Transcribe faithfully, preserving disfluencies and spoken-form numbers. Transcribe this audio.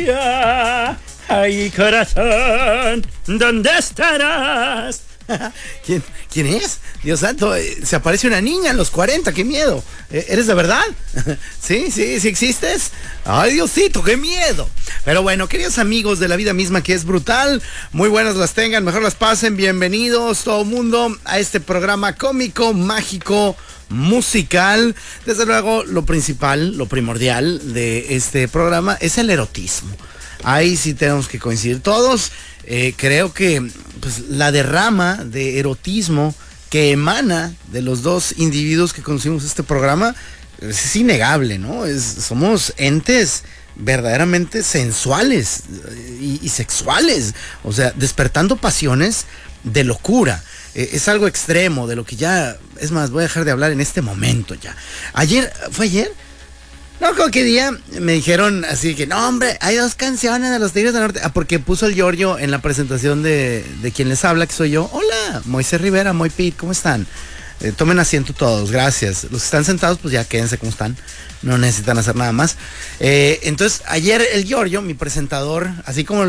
María. Ay, corazón, ¿dónde estarás? ¿Quién, ¿Quién es? Dios santo, se aparece una niña en los cuarenta, qué miedo. ¿Eres de verdad? ¿Sí? ¿Sí? ¿Sí existes? Ay, Diosito, qué miedo. Pero bueno, queridos amigos de la vida misma que es brutal, muy buenas las tengan, mejor las pasen. Bienvenidos todo mundo a este programa cómico, mágico, musical. Desde luego, lo principal, lo primordial de este programa es el erotismo. Ahí sí tenemos que coincidir todos. Eh, creo que pues, la derrama de erotismo que emana de los dos individuos que conocimos este programa es innegable, ¿no? Es, somos entes verdaderamente sensuales y, y sexuales, o sea, despertando pasiones de locura. Eh, es algo extremo, de lo que ya, es más, voy a dejar de hablar en este momento ya. Ayer, ¿fue ayer? No, como que día me dijeron así que, no, hombre, hay dos canciones de los Tigres del Norte. Ah, porque puso el Giorgio en la presentación de, de quien les habla, que soy yo. Hola, Moisés Rivera, Moy Pete, ¿cómo están? Eh, tomen asiento todos, gracias. Los que están sentados, pues ya quédense como están. No necesitan hacer nada más. Eh, entonces, ayer el Giorgio, mi presentador, así como